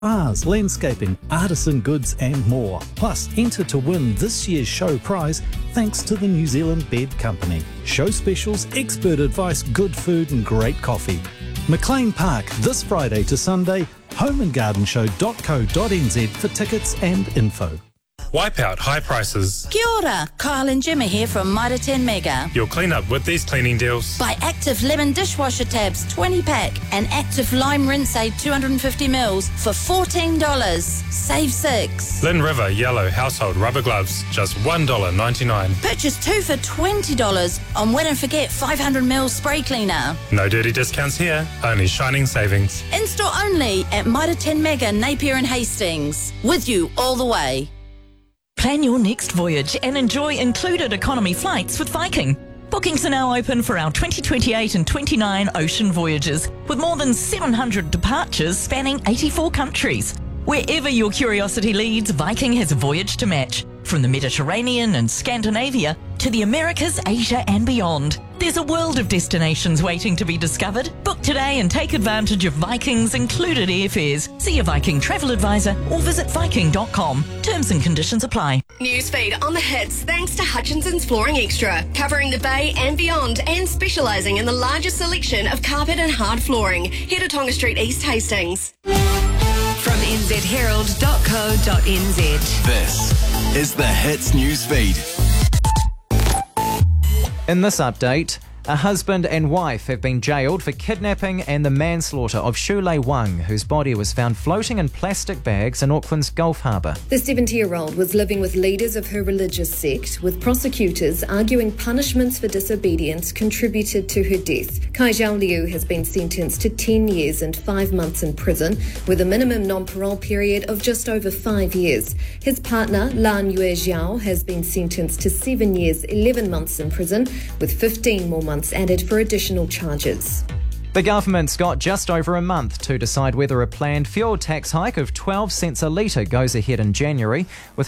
Bars, landscaping, artisan goods and more. Plus, enter to win this year's show prize thanks to the New Zealand Bed Company. Show specials, expert advice, good food and great coffee. McLean Park this Friday to Sunday, homeandgardenshow.co.nz for tickets and info. Wipe out high prices. Kia ora, Kyle and Jimmy here from Mitre 10 Mega. You'll clean up with these cleaning deals. Buy Active Lemon dishwasher tabs 20 pack and Active Lime Rinse Aid 250 mils for $14. Save 6. Lynn River Yellow Household Rubber Gloves, just $1.99. Purchase 2 for $20 on Wet and Forget 500 mils spray cleaner. No dirty discounts here, only shining savings. In-store only at Mitre 10 Mega, Napier and Hastings. With you all the way. Plan your next voyage and enjoy included economy flights with Viking. Bookings are now open for our 2028 and 29 ocean voyages, with more than 700 departures spanning 84 countries. Wherever your curiosity leads, Viking has a voyage to match. From the Mediterranean and Scandinavia to the Americas, Asia and beyond. There's a world of destinations waiting to be discovered. Book today and take advantage of Viking's included airfares. See a Viking travel advisor or visit viking.com. Terms and conditions apply. Newsfeed on the hits thanks to Hutchinson's Flooring Extra, covering the Bay and beyond and specialising in the largest selection of carpet and hard flooring. Head to Tonga Street, East Hastings. From nzherald.co.nz. This is the Hits Newsfeed. In this update, a husband and wife have been jailed for kidnapping and the manslaughter of Shulei Wang, whose body was found floating in plastic bags in Auckland's Gulf Harbour. The 70-year-old was living with leaders of her religious sect, with prosecutors arguing punishments for disobedience contributed to her death. Kai Zhao Liu has been sentenced to 10 years and 5 months in prison, with a minimum non-parole period of just over 5 years. His partner, Lan Yue Zhao, has been sentenced to 7 years, 11 months in prison, with 15 more months added for additional charges. The government's got just over a month to decide whether a planned fuel tax hike of 12 cents a litre goes ahead in January, with